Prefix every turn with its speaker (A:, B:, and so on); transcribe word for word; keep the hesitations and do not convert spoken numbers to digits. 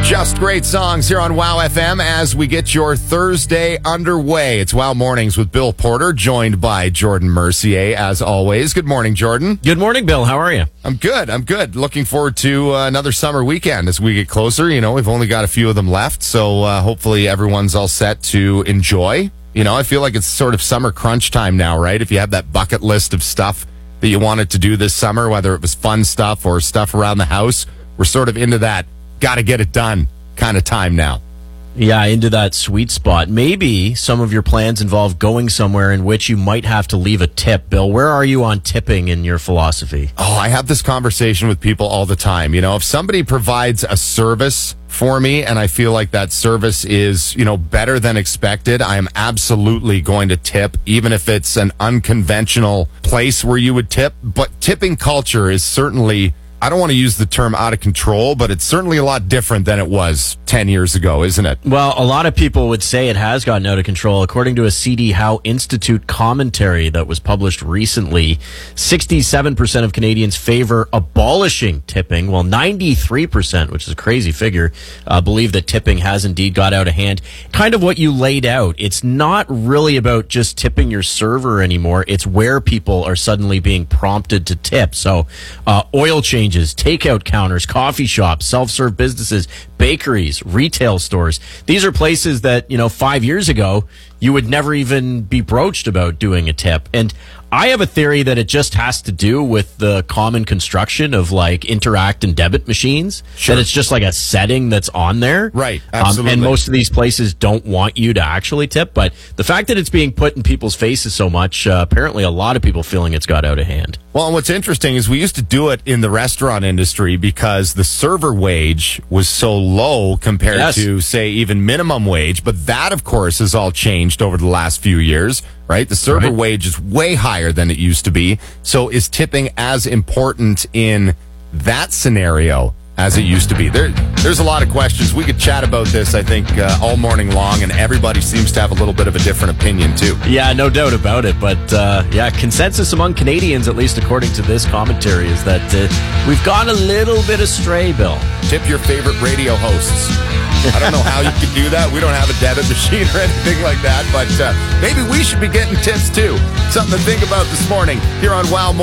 A: Just great songs here on Wow F M as we get your Thursday underway. It's Wow Mornings with Bill Porter, joined by Jordan Mercier, as always. Good morning, Jordan.
B: Good morning, Bill. How are you?
A: I'm good. I'm good. Looking forward to uh, another summer weekend as we get closer. You know, we've only got a few of them left, so uh, hopefully everyone's all set to enjoy. You know, I feel like it's sort of summer crunch time now, right? If you have that bucket list of stuff that you wanted to do this summer, whether it was fun stuff or stuff around the house, we're sort of into that got to get it done kind of time now.
B: Yeah, into that sweet spot. Maybe some of your plans involve going somewhere in which you might have to leave a tip. Bill, where are you on tipping in your philosophy?
A: Oh, I have this conversation with people all the time. You know, if somebody provides a service for me and I feel like that service is, you know, better than expected, I am absolutely going to tip, even if it's an unconventional place where you would tip. But tipping culture is certainly, I don't want to use the term out of control, but it's certainly a lot different than it was ten years ago, isn't it?
B: Well, a lot of people would say it has gotten out of control. According to a C D Howe Institute commentary that was published recently, sixty-seven percent of Canadians favor abolishing tipping, while ninety-three percent, which is a crazy figure, uh, believe that tipping has indeed got out of hand. Kind of what you laid out. It's not really about just tipping your server anymore. It's where people are suddenly being prompted to tip. So, uh, oil change, takeout counters, coffee shops, self-serve businesses, bakeries, retail stores. These are places that, you know, five years ago, you would never even be broached about doing a tip. And I have a theory that it just has to do with the common construction of like interact and debit machines.
A: Sure.
B: That it's just like a setting that's on there.
A: Right. Absolutely.
B: Um, and most of these places don't want you to actually tip. But the fact that it's being put in people's faces so much, uh, apparently a lot of people feeling it's got out of hand.
A: Well, and what's interesting is we used to do it in the restaurant industry because the server wage was so low compared
B: Yes.
A: to, say, even minimum wage. But that, of course, has all changed over the last few years, right? The server
B: Right.
A: wage is way higher than it used to be. So is tipping as important in that scenario as it used to be? There, there's a lot of questions. We could chat about this, I think, uh, all morning long, and everybody seems to have a little bit of a different opinion, too.
B: Yeah, no doubt about it. But, uh, yeah, consensus among Canadians, at least according to this commentary, is that uh, we've gone a little bit astray, Bill.
A: Tip your favorite radio hosts. I don't know how you can do that. We don't have a debit machine or anything like that, but uh, maybe we should be getting tips, too. Something to think about this morning here on Wow Morning.